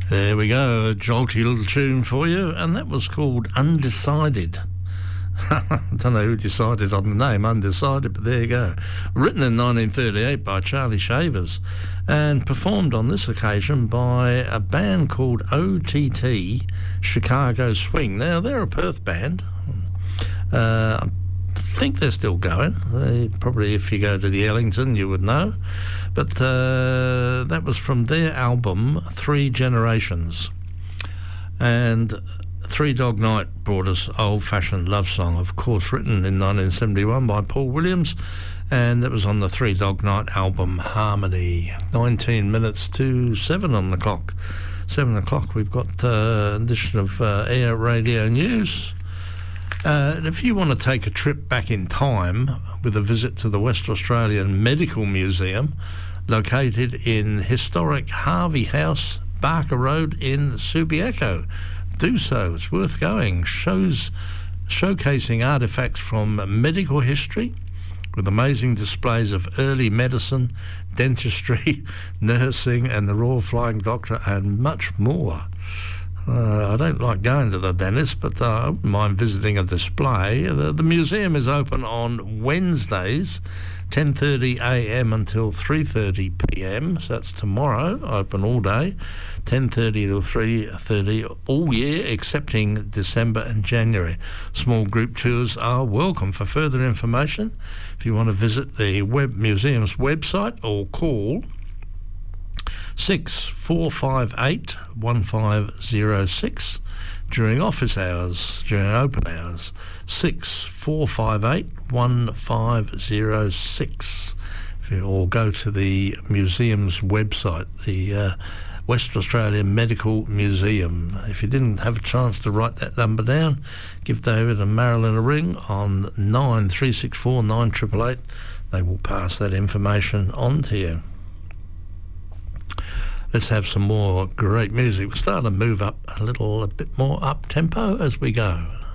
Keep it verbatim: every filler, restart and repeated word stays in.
There we go, a jolty little tune for you, and that was called Undecided. I don't know who decided on the name, Undecided, but there you go. Written in nineteen thirty-eight by Charlie Shavers and performed on this occasion by a band called O T T Chicago Swing. Now, they're a Perth band. Uh, I think they're still going. They, probably if you go to the Ellington, you would know. But uh, that was from their album, Three Generations. And Three Dog Night brought us Old Fashioned Love Song, of course, written in nineteen seventy-one by Paul Williams, and it was on the Three Dog Night album, Harmony. nineteen minutes to seven on the clock. seven o'clock, we've got uh, an edition of uh, Air Radio News. Uh, and if you want to take a trip back in time with a visit to the West Australian Medical Museum, located in historic Harvey House, Barker Road in Subiaco, do so. It's worth going. Shows showcasing artefacts from medical history with amazing displays of early medicine, dentistry, nursing and the Royal Flying Doctor and much more. Uh, I don't like going to the dentist, but uh, I wouldn't mind visiting a display. The, the museum is open on Wednesdays, ten thirty a m until three thirty p m, so that's tomorrow, open all day, ten thirty till three thirty all year, excepting December and January. Small group tours are welcome. For further information, if you want to visit the web museum's website or call six four five eight one five zero six during office hours, during open hours, six four five eight one five zero six, or go to the museum's website, the uh, West Australian Medical Museum. If you didn't have a chance to write that number down, give David and Marilyn a ring on nine three six four nine eight eight eight. They will pass that information on to you. Let's have some more great music. We'll start to move up a little, a bit more up-tempo as we go.